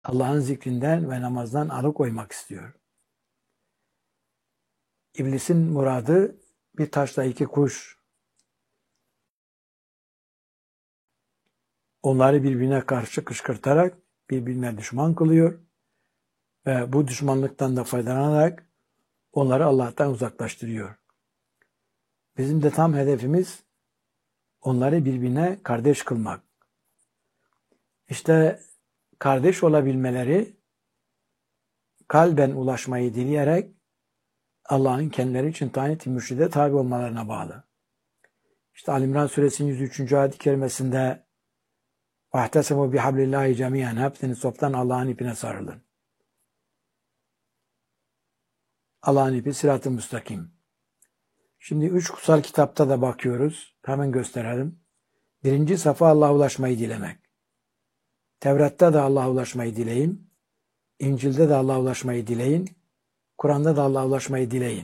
Allah'ın zikrinden ve namazdan alıkoymak istiyor. İblisin muradı bir taşla iki kuş. Onları birbirine karşı kışkırtarak birbirine düşman kılıyor ve bu düşmanlıktan da faydalanarak onları Allah'tan uzaklaştırıyor. Bizim de tam hedefimiz onları birbirine kardeş kılmak. İşte kardeş olabilmeleri kalben ulaşmayı dileyerek Allah'ın kendileri için tayin ettiği mürşide tabi olmalarına bağlı. İşte Ali İmran Suresinin 103. ayet-i kerimesinde وَاَحْتَسَمُوا بِحَبْلِ اللّٰهِ جَمِيعًا hepsiniz toptan Allah'ın ipine sarılın. Allah'ın ipi sırat-ı müstakim. Şimdi 3 kutsal kitapta da bakıyoruz. Hemen gösterelim. 1. safa Allah'a ulaşmayı dilemek. Tevrat'ta da Allah'a ulaşmayı dileyin. İncil'de de Allah'a ulaşmayı dileyin. Kur'an'da da Allah'a ulaşmayı dileyin.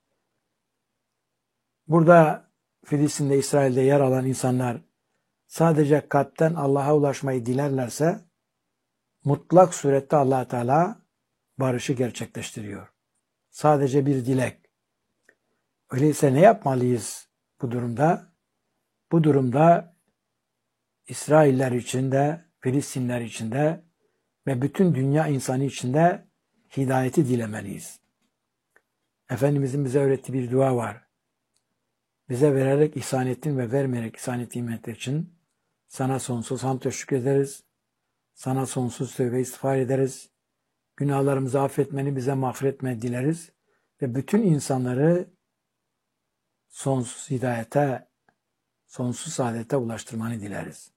Burada Filistin'de, İsrail'de yer alan insanlar sadece kalpten Allah'a ulaşmayı dilerlerse mutlak surette Allah Teala barışı gerçekleştiriyor. Sadece bir dilek. Öyleyse ne yapmalıyız bu durumda? Bu durumda İsrailler içinde, Filistinler içinde ve bütün dünya insanı içinde hidayeti dilemeliyiz. Efendimizin bize öğrettiği bir dua var. Bize vererek ihsan ettin ve vermeyerek ihsan ettiğin nimetler için sana sonsuz hamd ve şükrederiz. Sana sonsuz tövbe istiğfar ederiz. Günahlarımızı affetmeni, bize mağfiret etmeni dileriz. Ve bütün insanları sonsuz hidayete, sonsuz saadete ulaştırmanı dileriz.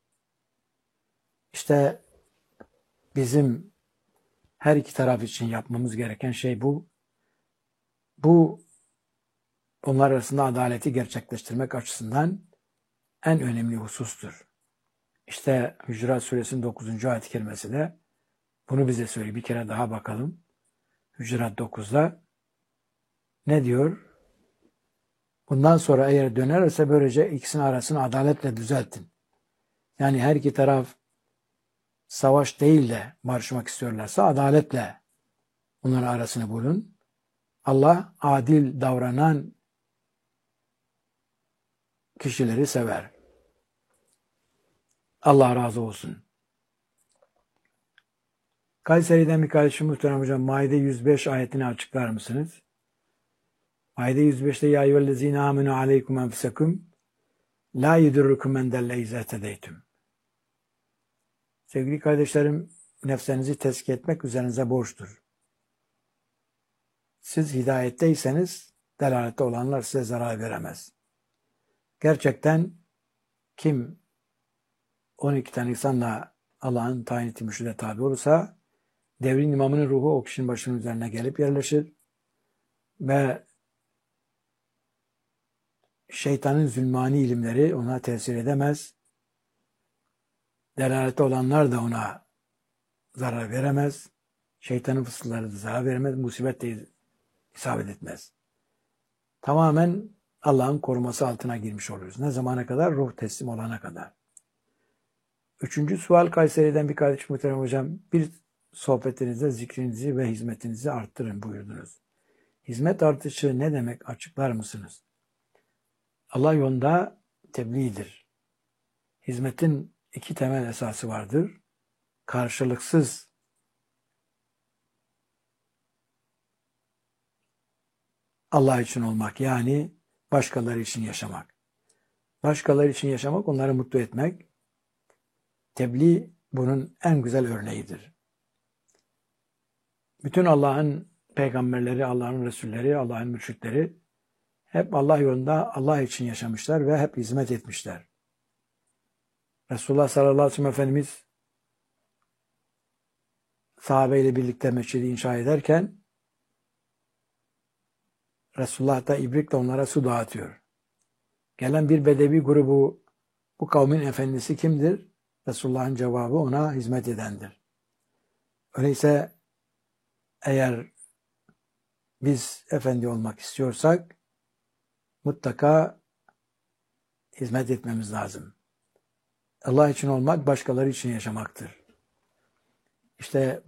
İşte bizim her iki taraf için yapmamız gereken şey bu. Bu onlar arasında adaleti gerçekleştirmek açısından en önemli husustur. İşte Hücurat Suresinin 9. ayet-i kerimesi de bunu bize söylüyor. Bir kere daha bakalım. Hücurat 9'da ne diyor? Bundan sonra eğer dönerse böylece ikisinin arasını adaletle düzeltin. Yani her iki taraf savaş değil de barışmak istiyorlarsa adaletle onların arasını bulun. Allah adil davranan kişileri sever. Allah razı olsun. Kayseri'den bir kardeşim muhterem hocam Maide 105 ayetini açıklar mısınız? Maide 105'te ya eyyühellezine amenu aleykum enfusekum la yedurrukum men delle izâ tedeytüm. Sevgili kardeşlerim, nefsinizi tezkiye etmek üzerinize borçtur. Siz hidayetteyseniz delalette olanlar size zarar veremez. Gerçekten kim 12 tane insanla Allah'ın tayin ettiği mürşide tabi olursa devrin imamının ruhu o kişinin başının üzerine gelip yerleşir ve şeytanın zulmani ilimleri ona tesir edemez. Delalette olanlar da ona zarar veremez. Şeytanın fısıldaları da zarar veremez. Musibet de isabet etmez. Tamamen Allah'ın koruması altına girmiş oluruz. Ne zamana kadar? Ruh teslim olana kadar. 3. sual Kayseri'den bir kardeş muhterem hocam. Bir sohbetinizde zikrinizi ve hizmetinizi arttırın buyurdunuz. Hizmet artışı ne demek? Açıklar mısınız? Allah yolunda tebliğdir. Hizmetin 2 temel esası vardır. Karşılıksız Allah için olmak, yani başkaları için yaşamak. Başkaları için yaşamak, onları mutlu etmek. Tebliğ bunun en güzel örneğidir. Bütün Allah'ın peygamberleri, Allah'ın Resulleri, Allah'ın mürşitleri hep Allah yolunda Allah için yaşamışlar ve hep hizmet etmişler. Resulullah sallallahu aleyhi ve sellem Efendimiz sahabeyle birlikte mescidi inşa ederken Resulullah da ibrikle onlara su dağıtıyor. Gelen bir bedevi grubu, bu kavmin efendisi kimdir? Resulullah'ın cevabı ona hizmet edendir. Öyleyse eğer biz efendi olmak istiyorsak mutlaka hizmet etmemiz lazım. Allah için olmak başkaları için yaşamaktır. İşte